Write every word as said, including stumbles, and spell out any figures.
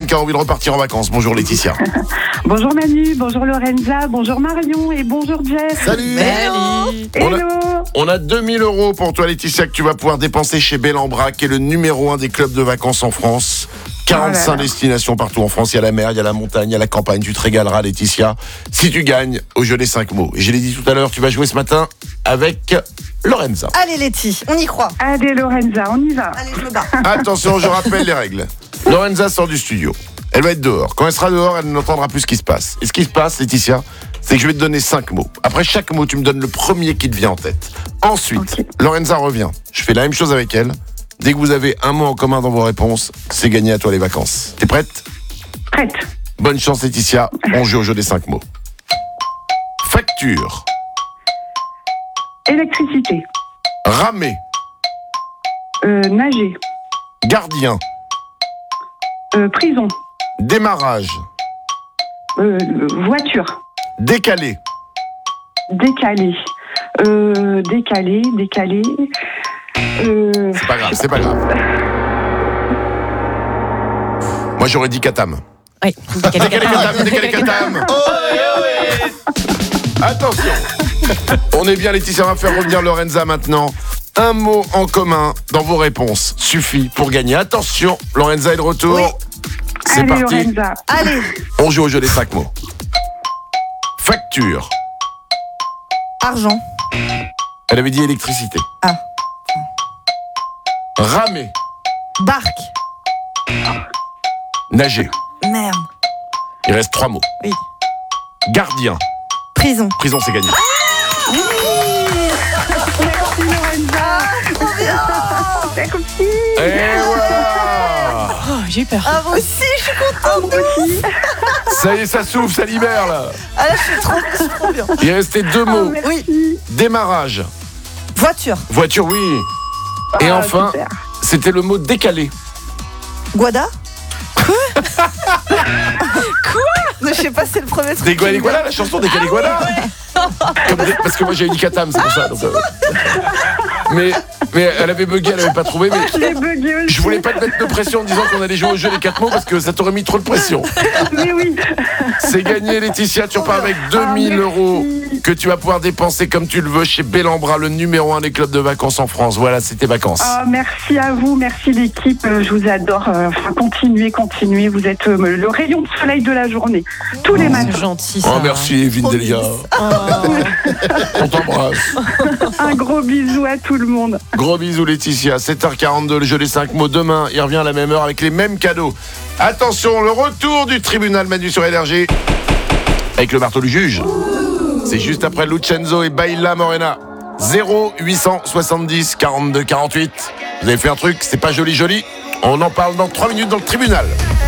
qui a envie de repartir en vacances. Bonjour Laetitia. Bonjour Manu, bonjour Lorenza, bonjour Marion et bonjour Jeff. Salut. Salut. On a, Hello. on a deux mille euros pour toi Laetitia que tu vas pouvoir dépenser chez Bellambra, qui est le numéro un des clubs de vacances en France. quarante-cinq Oh là là. destinations partout en France. Il y a la mer, il y a la montagne, il y a la campagne. Tu te régaleras Laetitia si tu gagnes au jeu des cinq mots. Et je l'ai dit tout à l'heure, tu vas jouer ce matin avec Lorenza. Allez Letty, on y croit. Allez Lorenza, on y va. Allez, je me bats. Attention, je rappelle les règles. Lorenza sort du studio. Elle va être dehors. Quand elle sera dehors, elle n'entendra plus ce qui se passe. Et ce qui se passe, Laetitia, c'est que je vais te donner cinq mots. Après chaque mot, tu me donnes le premier qui te vient en tête. Ensuite, Ok. Lorenza revient. Je fais la même chose avec elle. Dès que vous avez un mot en commun dans vos réponses, c'est gagné, à toi les vacances. T'es prête ? Prête. Bonne chance Laetitia, on joue au jeu des cinq mots. Facture, Électricité. ramer, Euh, nager. gardien, Euh, prison. démarrage, Euh, voiture. décalé, Décalé. Euh, décalé, décalé. Euh, c'est pas grave, c'est pas grave. Moi j'aurais dit katam. Oui. Décalé katam, décalé katam. Attention, on est bien Laetitia, on va faire revenir Lorenza maintenant. Un mot en commun dans vos réponses suffit pour gagner. Attention, Lorenza est de retour. Oui. C'est allez parti, Lorenza. Allez, on joue au jeu des cinq mots. Facture, argent. elle avait dit électricité. Ah. Ramer, Barque. nager. Merde. Il reste trois mots. Oui. Gardien, Prison. prison c'est gagné. Merci Lorenza. Merci. Et voilà. Oh, j'ai eu peur. Ah, moi aussi, je suis contente. Moi aussi. Ça y est, ça s'ouvre, ça libère là. Ah là, je suis trop, je suis trop bien. Il restait deux Oh, mots. merci. Oui. Démarrage, Voiture. voiture oui. Et Ah, enfin, super. c'était le mot décalé. Guada. Quoi? Je sais pas, c'est le premier truc. Dégualé voilà la chanson Décalé voilà. Comme des- Parce que moi j'ai eu dit katam, c'est pour ça. donc, euh. mais, mais elle avait bugué, elle avait pas trouvé. Mais J'ai bugué aussi. je voulais pas te mettre de pression en disant qu'on allait jouer au jeu des quatre mots parce que ça t'aurait mis trop de pression. Mais oui. C'est gagné Laetitia, tu repars avec deux mille merci. euros que tu vas pouvoir dépenser comme tu le veux chez Bellambra, le numéro un des clubs de vacances en France. Voilà, c'est tes vacances. Oh, merci à vous, merci l'équipe, euh, je vous adore. Euh, Enfin, continuez, continuez, vous êtes euh, le rayon de soleil de la journée, tous les C'est matins. gentil ça. Oh merci Evelyne Trop Delia, on t'embrasse. Un gros bisou à tout le monde. Gros bisous Laetitia, sept heures quarante-deux, le jeu des cinq mots. Demain, il revient à la même heure avec les mêmes cadeaux. Attention, le retour du tribunal Manu sur Énergie avec le marteau du juge. C'est juste après Lucenzo et Baila Morena. zéro huit cent soixante-dix quarante-deux quarante-huit. Vous avez fait un truc, c'est pas joli joli. On en parle dans trois minutes dans le tribunal.